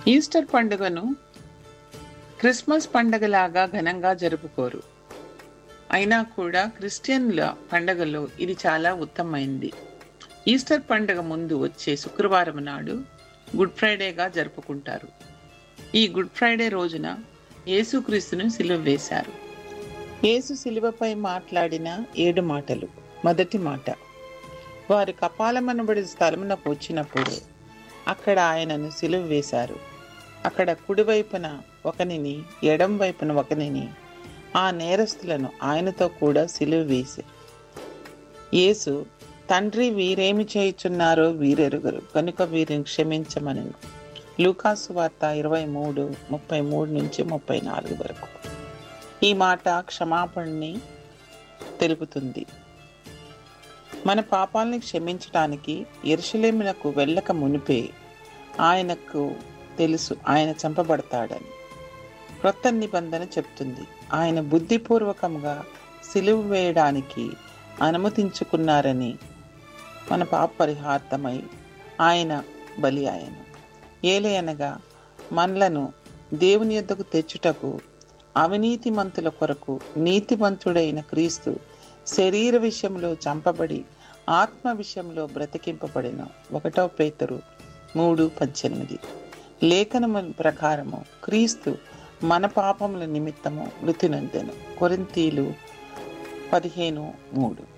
Easter పండుగను Christmas పండుగలాగా ఘనంగా జరుపుకోరు. అయినా కూడా క్రిస్టియన్ల పండుగలో ఇది చాలా ఉత్తమమైంది. ఈస్టర్ పండుగ ముందు వచ్చే శుక్రవారం నాడు గుడ్ ఫ్రైడేగా జరుపుకుంటారు. ఈ గుడ్ ఫ్రైడే రోజున యేసుక్రీస్తును సిలువ వేశారు. యేసు సిలువపై మాట్లాడిన 7 మాటలు. మొదటి మాట, వారు కపాలమనబడి స్థలమునకు వచ్చినప్పుడు అక్కడ ఆయనను సిలువ వేశారు. అక్కడ కుడివైపున ఒకనిని, ఎడం వైపున ఒకనిని, ఆ నేరస్తులను ఆయనతో కూడా సిలువ వేసి, యేసు, తండ్రి, వీరేమి చేయుచున్నారో వీరెరుగరు, కనుక వీరిని క్షమించమనెను. లూకాసు వార్త 23:33-34 వరకు. ఈ మాట క్షమాపణని తెలుపుతుంది. మన పాపాలని క్షమించటానికి యెరూషలేమునకు వెళ్ళక మునిపే ఆయనకు తెలుసు ఆయన చంపబడతాడని. క్రొత్త నిబంధన చెప్తుంది, ఆయన బుద్ధిపూర్వకంగా సిలువ వేయడానికి అనుమతించుకున్నారని. మన పాప పరిహార్థమై ఆయన బలి ఆయన. ఏలయనగా మనలను దేవుని యొద్దకు తెచ్చుటకు అవినీతిమంతుల కొరకు నీతిమంతుడైన క్రీస్తు శరీర విషయంలో చంపబడి ఆత్మ విషయంలో బ్రతికింపబడిన. 1 పేతురు 3:18. లేఖనము ప్రకారము క్రీస్తు మన పాపముల నిమిత్తము మృతి నొందెను. కొరింథీలు 15:3.